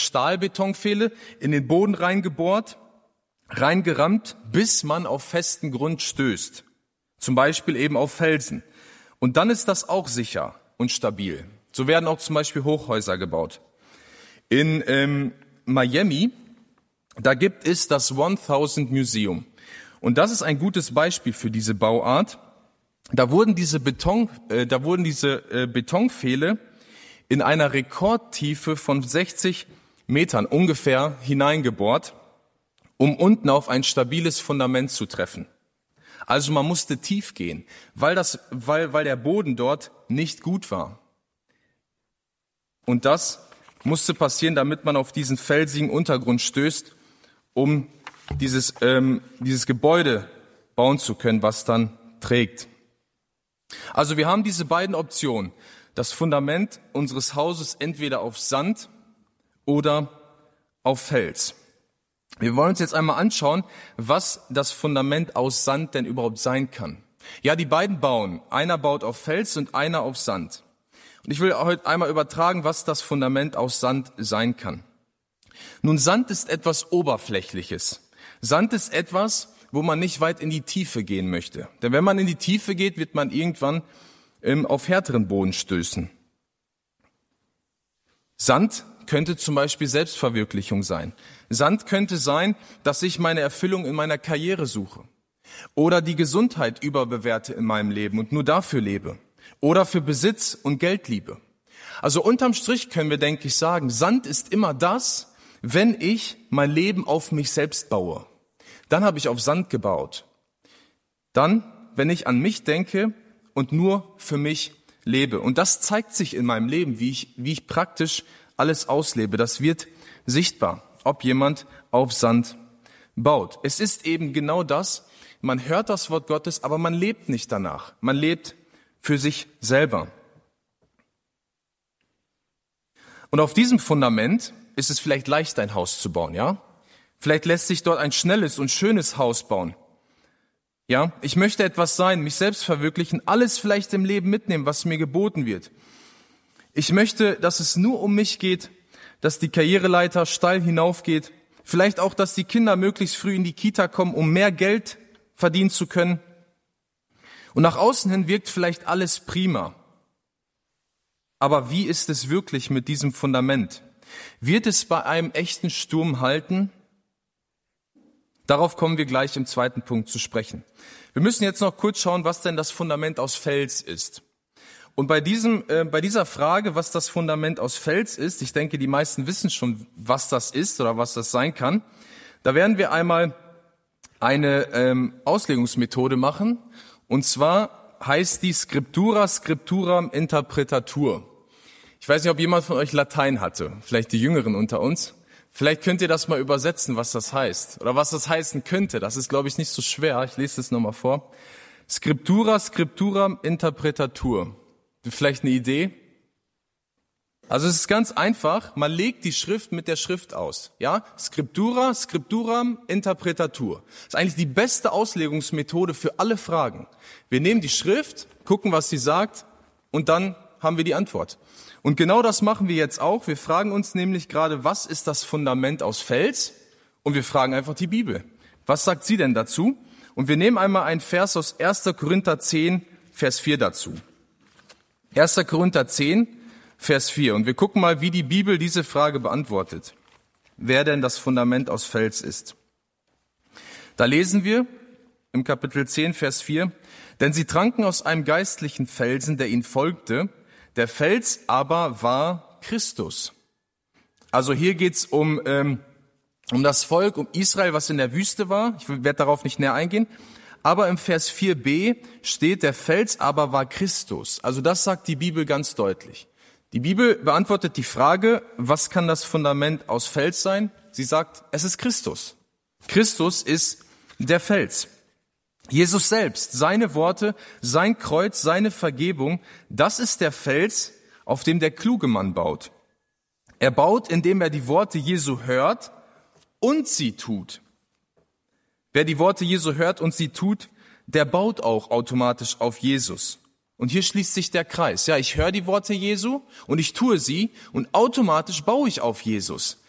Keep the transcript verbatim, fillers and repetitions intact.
Stahlbetonpfähle in den Boden reingebohrt, reingerammt, bis man auf festen Grund stößt. Zum Beispiel eben auf Felsen. Und dann ist das auch sicher und stabil. So werden auch zum Beispiel Hochhäuser gebaut. In ähm, Miami, da gibt es das tausend Museum. Und das ist ein gutes Beispiel für diese Bauart. Da wurden diese Beton, äh, da wurden diese äh, Betonpfähle in einer Rekordtiefe von sechzig Metern ungefähr hineingebohrt, um unten auf ein stabiles Fundament zu treffen. Also man musste tief gehen, weil das, weil, weil der Boden dort nicht gut war. Und das musste passieren, damit man auf diesen felsigen Untergrund stößt, um dieses, ähm, dieses Gebäude bauen zu können, was dann trägt. Also wir haben diese beiden Optionen. Das Fundament unseres Hauses entweder auf Sand oder auf Fels. Wir wollen uns jetzt einmal anschauen, was das Fundament aus Sand denn überhaupt sein kann. Ja, die beiden bauen. Einer baut auf Fels und einer auf Sand. Und ich will heute einmal übertragen, was das Fundament aus Sand sein kann. Nun, Sand ist etwas Oberflächliches. Sand ist etwas, wo man nicht weit in die Tiefe gehen möchte. Denn wenn man in die Tiefe geht, wird man irgendwann ähm, auf härteren Boden stößen. Sand könnte zum Beispiel Selbstverwirklichung sein. Sand könnte sein, dass ich meine Erfüllung in meiner Karriere suche. Oder die Gesundheit überbewerte in meinem Leben und nur dafür lebe. Oder für Besitz und Geldliebe. Also unterm Strich können wir, denke ich, sagen, Sand ist immer das, wenn ich mein Leben auf mich selbst baue. Dann habe ich auf Sand gebaut. Dann, wenn ich an mich denke und nur für mich lebe. Und das zeigt sich in meinem Leben, wie ich, wie ich praktisch alles auslebe. Das wird sichtbar, ob jemand auf Sand baut. Es ist eben genau das, man hört das Wort Gottes, aber man lebt nicht danach. Man lebt für sich selber. Und auf diesem Fundament ist es vielleicht leicht, ein Haus zu bauen, ja? Vielleicht lässt sich dort ein schnelles und schönes Haus bauen. Ja, ich möchte etwas sein, mich selbst verwirklichen, alles vielleicht im Leben mitnehmen, was mir geboten wird. Ich möchte, dass es nur um mich geht, dass die Karriereleiter steil hinaufgeht, vielleicht auch, dass die Kinder möglichst früh in die Kita kommen, um mehr Geld verdienen zu können. Und nach außen hin wirkt vielleicht alles prima. Aber wie ist es wirklich mit diesem Fundament? Wird es bei einem echten Sturm halten? Darauf kommen wir gleich im zweiten Punkt zu sprechen. Wir müssen jetzt noch kurz schauen, was denn das Fundament aus Fels ist. Und bei diesem, äh, bei dieser Frage, was das Fundament aus Fels ist, ich denke, die meisten wissen schon, was das ist oder was das sein kann. Da werden wir einmal eine ähm, Auslegungsmethode machen. Und zwar heißt die Scriptura Scripturam Interpretatur. Ich weiß nicht, ob jemand von euch Latein hatte, vielleicht die Jüngeren unter uns. Vielleicht könnt ihr das mal übersetzen, was das heißt oder was das heißen könnte. Das ist, glaube ich, nicht so schwer. Ich lese das nochmal vor. Scriptura Scripturam Interpretatur. Vielleicht eine Idee? Also es ist ganz einfach. Man legt die Schrift mit der Schrift aus. Ja, Scriptura Scripturam Interpretatur. Das ist eigentlich die beste Auslegungsmethode für alle Fragen. Wir nehmen die Schrift, gucken, was sie sagt, und dann haben wir die Antwort. Und genau das machen wir jetzt auch. Wir fragen uns nämlich gerade, was ist das Fundament aus Fels? Und wir fragen einfach die Bibel. Was sagt sie denn dazu? Und wir nehmen einmal einen Vers aus erster Korinther zehn, Vers vier dazu. erster Korinther zehn, Vers vier. Und wir gucken mal, wie die Bibel diese Frage beantwortet. Wer denn das Fundament aus Fels ist. Da lesen wir im Kapitel zehn, Vers vier. Denn sie tranken aus einem geistlichen Felsen, der ihnen folgte. Der Fels aber war Christus. Also hier geht's um, ähm, um das Volk, um Israel, was in der Wüste war. Ich werde darauf nicht näher eingehen. Aber im Vers vier b steht, der Fels aber war Christus. Also das sagt die Bibel ganz deutlich. Die Bibel beantwortet die Frage, was kann das Fundament aus Fels sein? Sie sagt, es ist Christus. Christus ist der Fels. Jesus selbst, seine Worte, sein Kreuz, seine Vergebung, das ist der Fels, auf dem der kluge Mann baut. Er baut, indem er die Worte Jesu hört und sie tut. Wer die Worte Jesu hört und sie tut, der baut auch automatisch auf Jesus. Und hier schließt sich der Kreis. Ja, ich höre die Worte Jesu und ich tue sie und automatisch baue ich auf Jesus.